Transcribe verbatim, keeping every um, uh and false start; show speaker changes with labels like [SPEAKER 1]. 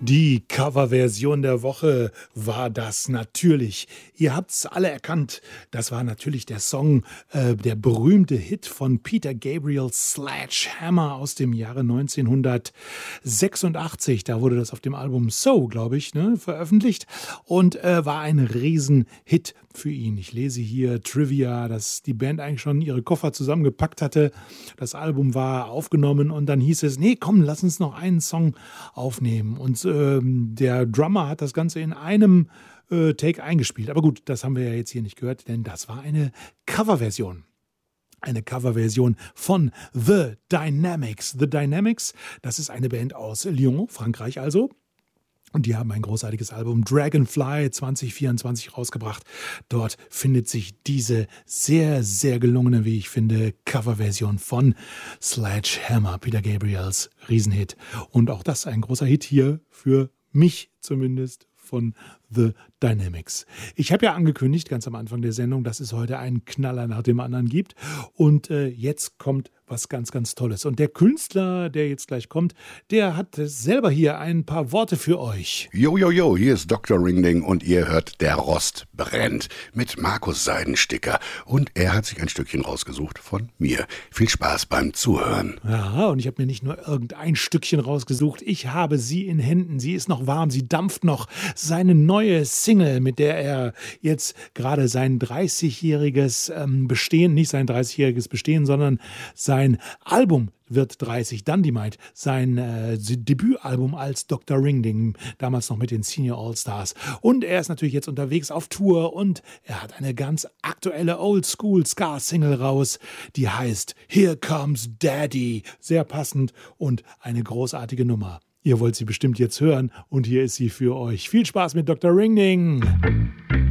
[SPEAKER 1] Die Coverversion der Woche war das natürlich. Ihr habt's alle erkannt. Das war natürlich der Song, äh, der berühmte Hit von Peter Gabriel, Sledgehammer aus dem Jahre neunzehnhundertsechsundachtzig. Da wurde das auf dem Album So, glaube ich, ne, veröffentlicht und äh, war ein Riesenhit für ihn. Ich lese hier Trivia, dass die Band eigentlich schon ihre Koffer zusammengepackt hatte. Das Album war aufgenommen und dann hieß es, nee, komm, lass uns noch einen Song aufnehmen. Und ähm, der Drummer hat das Ganze in einem äh, Take eingespielt. Aber gut, das haben wir ja jetzt hier nicht gehört, denn das war eine Coverversion. Eine Coverversion von The Dynamics. The Dynamics, das ist eine Band aus Lyon, Frankreich also. Und die haben ein großartiges Album Dragonfly zwanzig vierundzwanzig rausgebracht. Dort findet sich diese sehr, sehr gelungene, wie ich finde, Coverversion von Sledgehammer, Peter Gabriels Riesenhit. Und auch das ein großer Hit hier für mich zumindest von The Dynamics. Ich habe ja angekündigt, ganz am Anfang der Sendung, dass es heute einen Knaller nach dem anderen gibt. Und äh, jetzt kommt was ganz, ganz Tolles. Und der Künstler, der jetzt gleich kommt, der hat selber hier ein paar Worte für euch.
[SPEAKER 2] Jo, jo, jo, hier ist Doktor Ringding und ihr hört Der Rost brennt mit Markus Seidensticker. Und er hat sich ein Stückchen rausgesucht von mir. Viel Spaß beim Zuhören.
[SPEAKER 1] Ja, und ich habe mir nicht nur irgendein Stückchen rausgesucht. Ich habe sie in Händen. Sie ist noch warm, sie dampft noch. Seine neue Single, mit der er jetzt gerade sein dreißigjähriges ähm, Bestehen, nicht sein dreißigjähriges Bestehen, sondern sein Sein Album wird dreißig, Dynamite, sein äh, Debütalbum als Doktor Ringding, damals noch mit den Senior All-Stars. Und er ist natürlich jetzt unterwegs auf Tour und er hat eine ganz aktuelle Oldschool-Ska-Single raus, die heißt Here Comes Daddy. Sehr passend und eine großartige Nummer. Ihr wollt sie bestimmt jetzt hören und hier ist sie für euch. Viel Spaß mit Doktor Ringding.